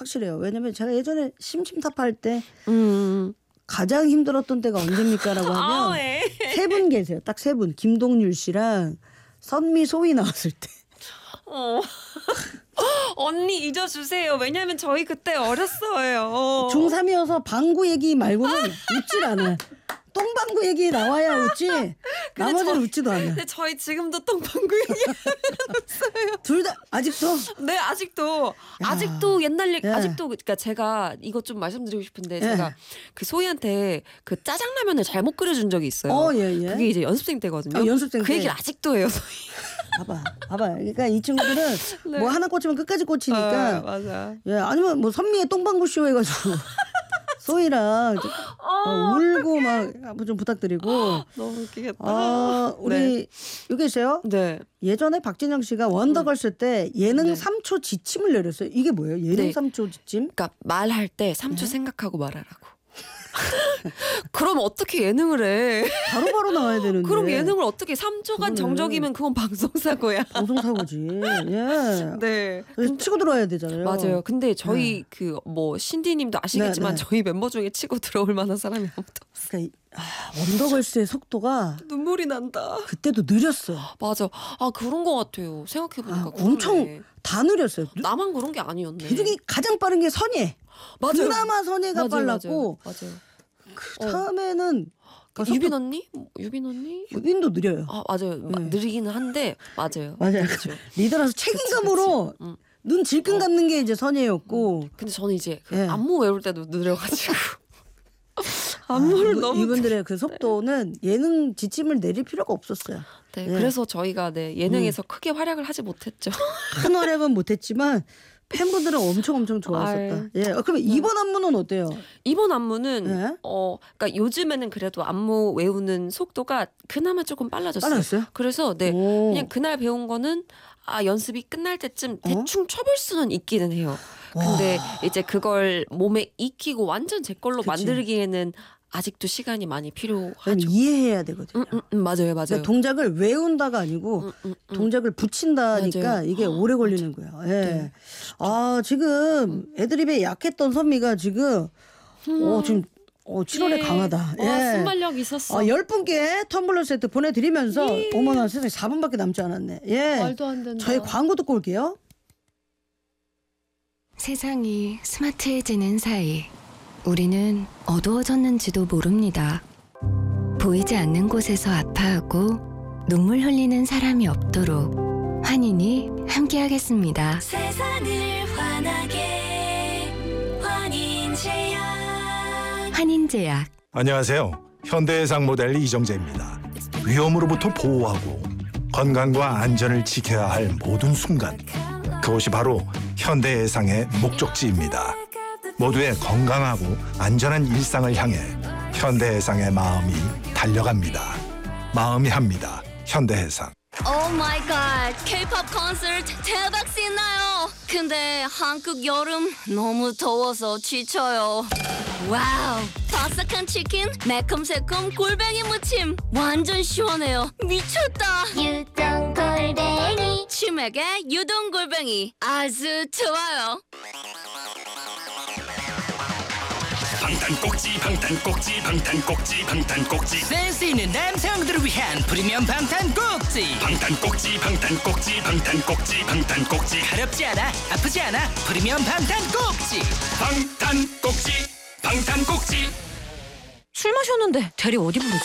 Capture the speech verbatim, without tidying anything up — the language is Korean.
확실해요. 왜냐면 제가 예전에 심심탑할 때 음. 가장 힘들었던 때가 언제입니까라고 하면 아, 예. 세 분 계세요. 딱 세 분. 김동률 씨랑 선미 소희 나왔을 때. 어. 언니 잊어주세요. 왜냐면 저희 그때 어렸어요. 중삼이어서 방구 얘기 말고는 웃질 않아요. 똥방구 얘기 나와야 웃지. 나머지는 저, 웃지도 않아. 근데 저희 지금도 똥방구 얘기하면서요. 둘 다 아직도. 네, 아직도 야. 아직도 옛날 얘기 예. 아직도 그러니까 제가 이것 좀 말씀드리고 싶은데 예. 제가 그 소희한테 그 짜장라면을 잘못 끓여준 적이 있어요. 어, 예, 예. 그게 이제 연습생 때거든요. 아, 연습생 그 때. 얘기를 아직도 해요. 소희. 봐봐, 봐봐. 그러니까 이 친구들은 네. 뭐 하나 꽂히면 끝까지 꽂히니까. 아, 맞아. 예, 아니면 뭐 선미의 똥방구 쇼 해가지고 소희랑 좀, 어, 울고 막 한번 좀 부탁드리고. 너무 웃기겠다. 아, 우리 네. 여기 있어요. 네. 예전에 박진영 씨가 원더걸스 때 예능 네. 삼 초 지침을 내렸어요. 이게 뭐예요? 예능 네. 삼 초 지침? 그러니까 말할 때 삼 초 네. 생각하고 말하라고. 그럼 어떻게 예능을 해? 바로바로 나와야 되는데. 그럼 예능을 어떻게 삼 초간 그거는- 정적이면 그건 방송사고야. 방송사고지. 예. 네. 그래서 치고 들어와야 되잖아요. 맞아요. 근데 저희 네. 그 뭐 신디님도 아시겠지만 네, 네. 저희 멤버 중에 치고 들어올 만한 사람이 아무도 없어. 그러니까 이- 아, 원더걸스의 속도가 눈물이 난다. 그때도 느렸어요. 맞아. 아 그런 것 같아요. 생각해 보니까 아, 엄청 다 느렸어요. 나만 그런 게 아니었네. 그중에 가장 빠른 게 선예. 맞아요. 그나마 선예가 맞아요, 빨랐고 맞아요. 맞아요. 그 어. 다음에는 그 속도- 유빈 언니? 유빈 언니? 유빈도 느려요. 아 맞아요. 마- 네. 느리기는 한데 맞아요. 맞아요. 그렇죠. 리더라서 책임감으로 응. 눈 질끈 어. 감는 게 이제 선예였고. 근데 저는 이제 그 예. 안무 외울 때도 느려가지고 안무를 아, 너무 이분들의 그 속도는 예능 지침을 내릴 필요가 없었어요. 네, 예. 그래서 저희가 네 예능에서 크게 활약을 하지 못했죠. 큰 활약은 못했지만 팬분들은 엄청 엄청 좋아하셨다. 아유. 예. 어, 그러면 이번 안무는 어때요? 이번 안무는 예? 어 그러니까 요즘에는 그래도 안무 외우는 속도가 그나마 조금 빨라졌어요. 빨라졌어요? 그래서 네 오. 그냥 그날 배운 거는 아 연습이 끝날 때쯤 어? 대충 쳐볼 수는 있기는 해요. 근데 이제 그걸 몸에 익히고 완전 제 걸로 그치. 만들기에는 아직도 시간이 많이 필요하죠. 왜냐면 이해해야 되거든요. 음, 음, 음, 맞아요, 맞아요. 그러니까 동작을 외운다가 아니고 음, 음, 음. 동작을 붙인다니까 맞아요. 이게 오래 걸리는 거예요. 예. 네. 아 지금 애드립에 약했던 선미가 지금 어 지금 어 칠월에 예. 강하다. 와, 예. 순발력 있었어. 아, 열 분께 텀블러 세트 보내드리면서 어머나 세상에 사 분밖에 남지 않았네. 예. 말도 안 된다. 저희 광고 듣고 올게요. 세상이 스마트해지는 사이 우리는 어두워졌는지도 모릅니다. 보이지 않는 곳에서 아파하고 눈물 흘리는 사람이 없도록 환인이 함께하겠습니다. 세상을 환하게 환인제약. 환인제약. 안녕하세요. 현대해상 모델 이정재입니다. 위험으로부터 보호하고 건강과 안전을 지켜야 할 모든 순간, 그것이 바로 현대해상의 목적지입니다. 모두의 건강하고 안전한 일상을 향해 현대해상의 마음이 달려갑니다. 마음이 합니다. 현대해상. 오 마이 갓, K-팝 콘서트 대박 신나요. 근데 한국 여름 너무 더워서 지쳐요. 와우, 바삭한 치킨, 매콤새콤 골뱅이 무침 완전 시원해요. 미쳤다. 유동 골뱅이 치맥의 유동 골뱅이 아주 좋아요. 방탄꼭지 방탄꼭지 방탄꼭지 방탄꼭지 센스 있는 남성들을 위한 프리미엄 방탄꼭지. 방탄꼭지 방탄꼭지 방탄꼭지 방탄꼭지 가렵지 않아, 아프지 않아. 프리미엄 방탄꼭지. 방탄꼭지 방탄꼭지 술 마셨는데 대리 어디 부르지?